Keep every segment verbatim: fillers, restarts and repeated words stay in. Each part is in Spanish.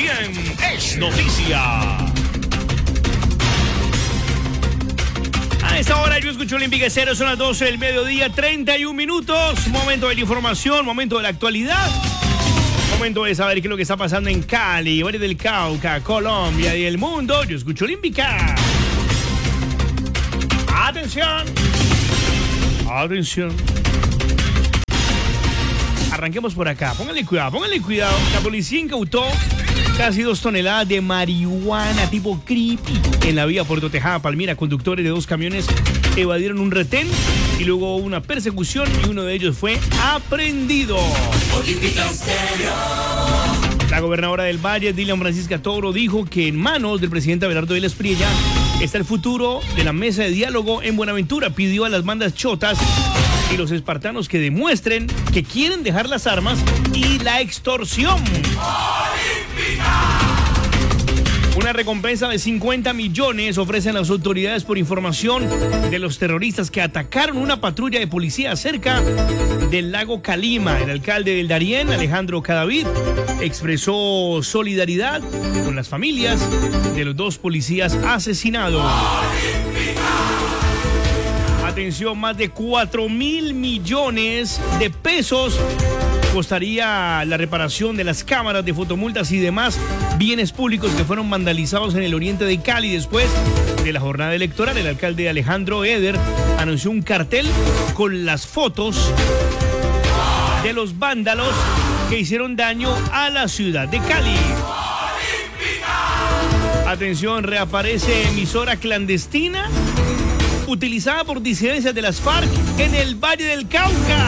también es noticia. A esta hora yo escucho Olímpica Cero, son las doce del mediodía, treinta y un minutos. Momento de la información, momento de la actualidad. Momento de saber qué es lo que está pasando en Cali, Valle del Cauca, Colombia y el mundo. Yo escucho Olímpica. Atención. Atención. Arranquemos por acá. Pónganle cuidado, pónganle cuidado. La policía incautó casi dos toneladas de marihuana tipo creepy en la vía Puerto Tejada, Palmira. Conductores de dos camiones evadieron un retén y luego hubo una persecución y uno de ellos fue aprehendido. La gobernadora del Valle, Dilian Francisca Toro, dijo que en manos del presidente Abelardo Vélez Priella está el futuro de la mesa de diálogo en Buenaventura. Pidió a las bandas chotas y los espartanos que demuestren que quieren dejar las armas y la extorsión. Una recompensa de cincuenta millones ofrecen las autoridades por información de los terroristas que atacaron una patrulla de policía cerca del lago Calima. El alcalde del Darién, Alejandro Cadavid, expresó solidaridad con las familias de los dos policías asesinados. Atención, más de cuatro mil millones de pesos costaría la reparación de las cámaras de fotomultas y demás bienes públicos que fueron vandalizados en el oriente de Cali. Después de la jornada electoral, el alcalde Alejandro Eder anunció un cartel con las fotos de los vándalos que hicieron daño a la ciudad de Cali. Atención, reaparece emisora clandestina utilizada por disidencias de las FARC en el Valle del Cauca.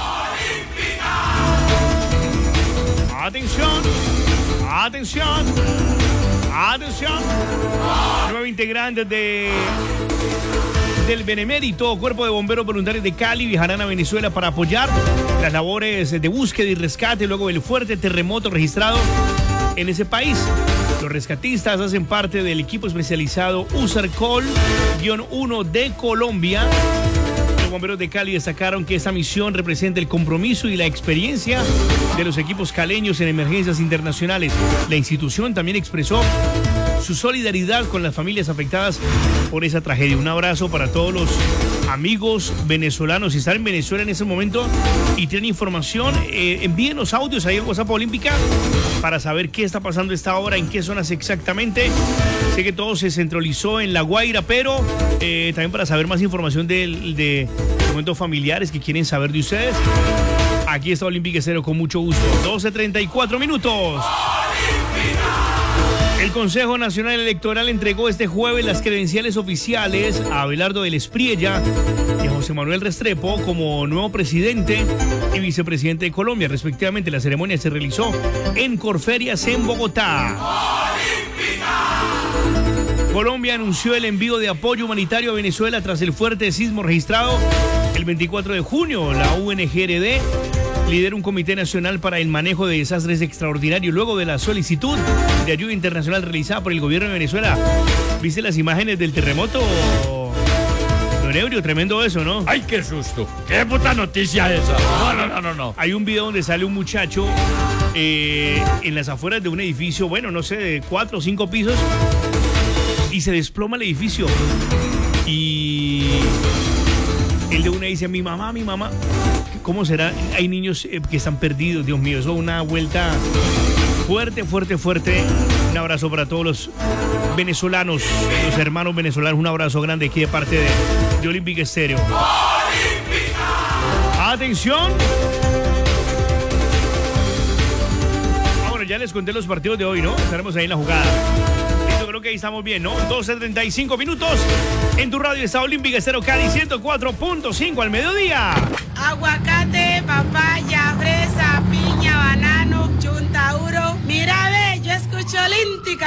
Atención, atención, atención. Nueve integrantes de, del Benemérito Cuerpo de Bomberos Voluntarios de Cali viajarán a Venezuela para apoyar las labores de búsqueda y rescate luego del fuerte terremoto registrado en ese país. Los rescatistas hacen parte del equipo especializado USARCOL uno de Colombia. Los bomberos de Cali destacaron que esta misión representa el compromiso y la experiencia de los equipos caleños en emergencias internacionales. La institución también expresó su solidaridad con las familias afectadas por esa tragedia. Un abrazo para todos los amigos venezolanos. Si están en Venezuela en ese momento y tienen información, eh, envíenos audios ahí en WhatsApp Olímpica para saber qué está pasando a esta hora, en qué zonas exactamente. Sé que todo se centralizó en La Guaira, pero eh, también para saber más información de, de documentos familiares que quieren saber de ustedes. Aquí está Olímpica Cero con mucho gusto. doce treinta y cuatro minutos. El Consejo Nacional Electoral entregó este jueves las credenciales oficiales a Abelardo Vélez Priella y a José Manuel Restrepo como nuevo presidente y vicepresidente de Colombia, respectivamente. La ceremonia se realizó en Corferias, en Bogotá. Colombia anunció el envío de apoyo humanitario a Venezuela tras el fuerte sismo registrado el veinticuatro de junio. La U N G R D lidera un comité nacional para el manejo de desastres extraordinarios luego de la solicitud de ayuda internacional realizada por el gobierno de Venezuela. ¿Viste las imágenes del terremoto? Don Eurio, tremendo eso, ¿no? ¡Ay, qué susto! ¡Qué puta noticia esa! No, no, no, no, no. Hay un video donde sale un muchacho eh, en las afueras de un edificio, bueno, no sé, de cuatro o cinco pisos, y se desploma el edificio. Y el de una dice, mi mamá, mi mamá. ¿Cómo será? Hay niños eh, que están perdidos, Dios mío. Eso es una vuelta fuerte, fuerte, fuerte. Un abrazo para todos los venezolanos, los hermanos venezolanos. Un abrazo grande aquí de parte de, de Olímpica Estéreo. ¡Olímpica! ¡Atención! Ah, bueno, ya les conté los partidos de hoy, ¿no? Estaremos ahí en la jugada. Creo que ahí estamos bien, ¿no? doce treinta y cinco minutos. En tu radio está Olímpica Estéreo Cali ciento cuatro punto cinco al mediodía. Aguacate, papaya, fresa, piña, banano, chuntauro. Mira, ve, yo escucho Olímpica.